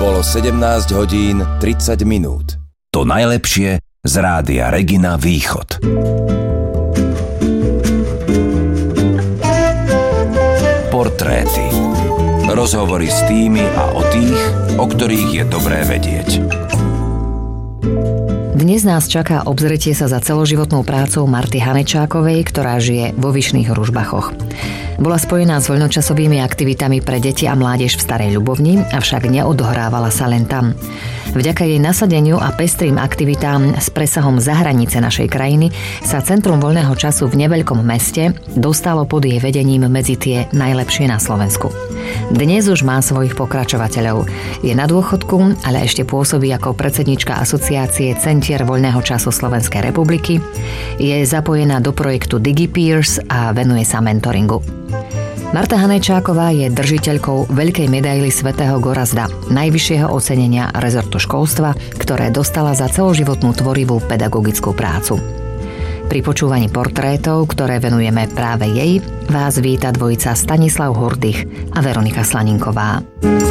Bolo 17 hodín 30 minút. To najlepšie z rádia Regina Východ. Portréty. Rozhovory s tými a o tých, o ktorých je dobré vedieť. Dnes nás čaká obzretie sa za celoživotnou prácou Marty Hanečákovej, ktorá žije vo Vyšných Ružbachoch. Bola spojená s voľnočasovými aktivitami pre deti a mládež v Starej Ľubovni, avšak neodohrávala sa len tam. Vďaka jej nasadeniu a pestrým aktivitám s presahom za hranice našej krajiny sa Centrum voľného času v neveľkom meste dostalo pod jej vedením medzi tie najlepšie na Slovensku. Dnes už má svojich pokračovateľov. Je na dôchodku, ale ešte pôsobí ako predsednička Asociácie Centier voľného času Slovenskej republiky. Je zapojená do projektu DigiPeers a venuje sa mentoringu. Marta Hanečáková je držiteľkou veľkej medaily svätého Gorazda, najvyššieho ocenenia rezortu školstva, ktoré dostala za celoživotnú tvorivú pedagogickú prácu. Pri počúvaní portrétov, ktoré venujeme práve jej, vás víta dvojica Stanislav Hurdych a Veronika Slaninková.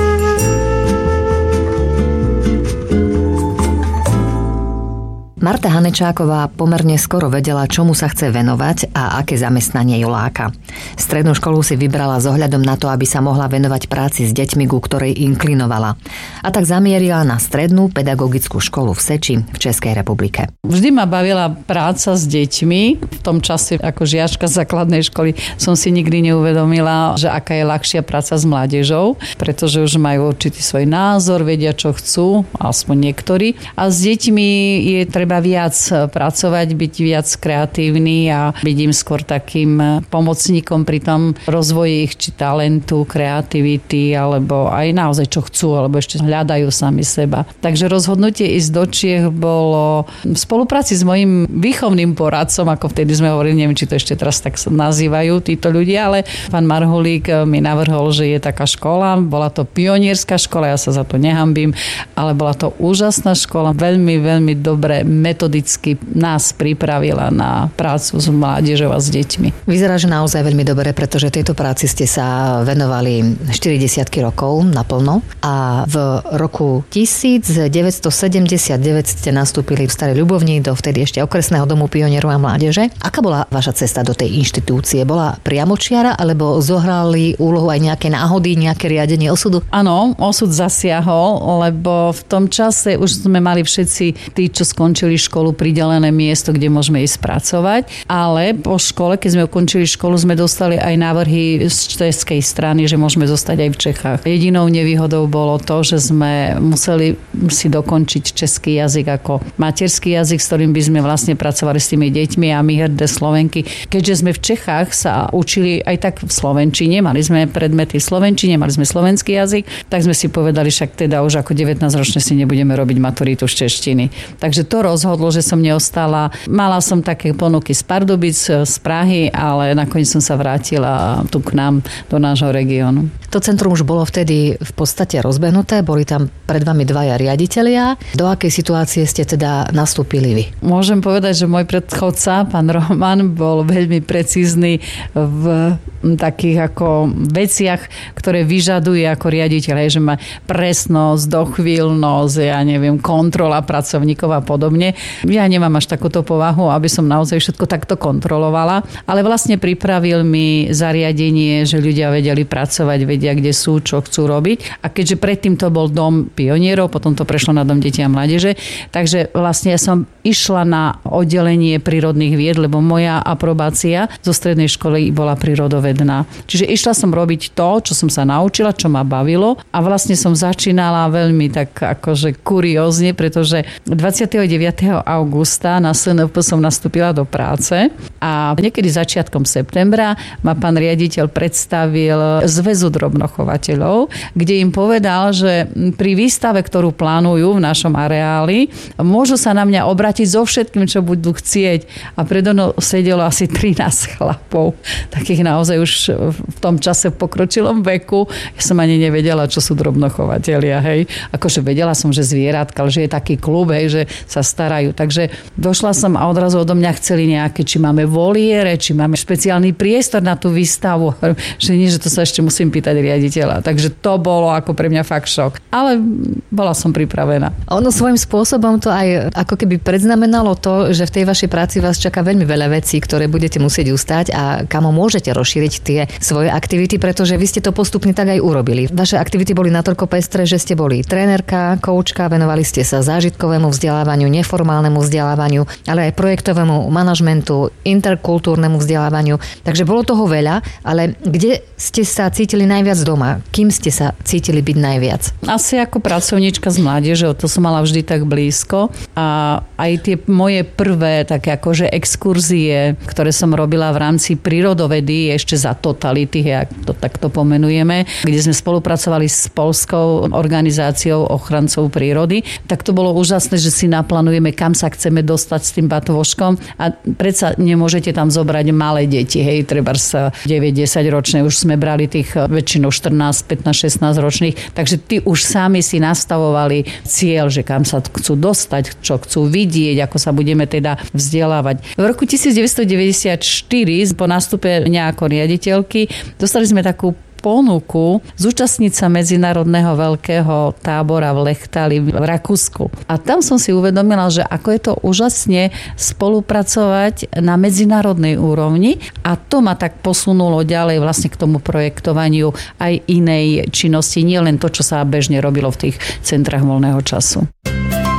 Marta Hanečáková pomerne skoro vedela, čomu sa chce venovať a aké zamestnanie ju láka. Strednú školu si vybrala s ohľadom na to, aby sa mohla venovať práci s deťmi, ku ktorej inklinovala. A tak zamierila na strednú pedagogickú školu v Seči v Českej republike. Vždy ma bavila práca s deťmi. V tom čase ako žiačka základnej školy som si nikdy neuvedomila, že aká je ľahšia práca s mládežou, pretože už majú určitý svoj názor, vedia, čo chcú, aspoň niektorí. A s deťmi je treba viac pracovať, byť viac kreatívny a byť im skôr takým pomocníkom pri tom rozvoji ich či talentu, kreativity, alebo aj naozaj čo chcú, alebo ešte hľadajú sami seba. Takže rozhodnutie ísť do Čiech bolo v spolupráci s mojím výchovným poradcom, ako vtedy sme hovorili, neviem, či to ešte teraz tak nazývajú títo ľudia, ale pán Marhulík mi navrhol, že je taká škola, bola to pionierská škola, ja sa za to nehambím, ale bola to úžasná škola, veľmi, veľmi dobre metodicky nás pripravila na prácu s mládežou a s deťmi. Vyzerá, že naozaj veľmi dobre, pretože tejto práci ste sa venovali 40 rokov naplno a v roku 1979 ste nastúpili v Starej Ľubovni do vtedy ešte okresného domu pionierov a mládeže. Aká bola vaša cesta do tej inštitúcie? Bola priamočiara alebo zohrali úlohu aj nejaké náhody, nejaké riadenie osudu? Áno, osud zasiahol, lebo v tom čase už sme mali všetci tí, čo skončili školu, pridelené miesto, kde môžeme ísť pracovať, ale po škole, keď sme ukončili školu, sme dostali aj návrhy z českej strany, že môžeme zostať aj v Čechách. Jedinou nevýhodou bolo to, že sme museli si dokončiť český jazyk ako materský jazyk, s ktorým by sme vlastne pracovali s tými deťmi a my hrdé Slovenky. Keďže sme v Čechách sa učili aj tak v slovenčine, mali sme predmety v slovenčine, mali sme slovenský jazyk, tak sme si povedali, však teda už ako 19-ročne si nebudeme robiť maturitu z češtiny. Takže to rozhodlo, že som neostala. Mala som také ponuky z Pardubic, z Prahy, ale nakoniec som sa vrátila tu k nám, do nášho regiónu. To centrum už bolo vtedy v podstate rozbehnuté, boli tam pred vami dvaja riaditelia. Do akej situácie ste teda nastúpili vy? Môžem povedať, že môj predchodca, pán Roman, bol veľmi precízny v takých ako veciach, ktoré vyžaduje ako riaditeľ, že má presnosť, dochvíľnosť, ja neviem, kontrola pracovníkov a podobne. Ja nemám až takúto povahu, aby som naozaj všetko takto kontrolovala, ale vlastne pripravil mi zariadenie, že ľudia vedeli pracovať, vedia, kde sú, čo chcú robiť. A keďže predtým to bol dom pionierov, potom to prešlo na dom detí a mládeže, takže vlastne ja som išla na oddelenie prírodných vied, lebo moja aprobácia zo strednej školy bola prírodovedná. Čiže išla som robiť to, čo som sa naučila, čo ma bavilo a vlastne som začínala veľmi tak akože kuriózne, pretože 29. augusta na SNP som nastúpila do práce a niekedy začiatkom septembra ma pán riaditeľ predstavil Zväzu drobnochovateľov, kde im povedal, že pri výstave, ktorú plánujú v našom areáli, môžu sa na mňa obrátiť so všetkým, čo budú chcieť. A predo mnou sedelo asi 13 chlapov, takých naozaj už v tom čase v pokročilom veku. Ja som ani nevedela, čo sú drobnochovatelia, hej. Akože vedela som, že zvieratka, že je taký klub, hej, že sa stará starajú. Takže došla som a odrazu odo mňa chceli nejaké, či máme voliere, či máme špeciálny priestor na tú výstavu. Že nie, že to sa ešte musím pýtať riaditeľa. Takže to bolo ako pre mňa fakt šok. Ale bola som pripravená. Ono svojím spôsobom to aj ako keby predznamenalo to, že v tej vašej práci vás čaká veľmi veľa vecí, ktoré budete musieť ustať a kam môžete rozšíriť tie svoje aktivity, pretože vy ste to postupne tak aj urobili. Vaše aktivity boli natoľko pestré, že ste boli trénerka, koučka, venovali ste sa zážitkovému vzdelávaniu, neformálnemu vzdelávaniu, ale aj projektovému manažmentu, interkultúrnemu vzdelávaniu. Takže bolo toho veľa, ale kde ste sa cítili najviac doma? Kým ste sa cítili byť najviac? Asi ako pracovníčka z mládeže, to som mala vždy tak blízko a aj tie moje prvé také akože exkurzie, ktoré som robila v rámci prírodovedy ešte za totality, ak to takto pomenujeme, kde sme spolupracovali s poľskou organizáciou ochrancov prírody, tak to bolo úžasné, že si naplánujeme, kam sa chceme dostať s tým batôžkom a predsa nemôžete tam zobrať malé deti, hej, trebárs 9-10 ročné, už sme brali tých väčšinou 14, 15, 16 ročných, takže tí už sami si nastavovali cieľ, že kam sa chcú dostať, čo chcú vidieť, ako sa budeme teda vzdelávať. V roku 1994 po nástupe mňa ako riaditeľky dostali sme takú ponuku zúčastniť sa medzinárodného veľkého tábora v Lechtali v Rakúsku. A tam som si uvedomila, že ako je to úžasne spolupracovať na medzinárodnej úrovni a to ma tak posunulo ďalej vlastne k tomu projektovaniu aj inej činnosti, nie len to, čo sa bežne robilo v tých centrách voľného času.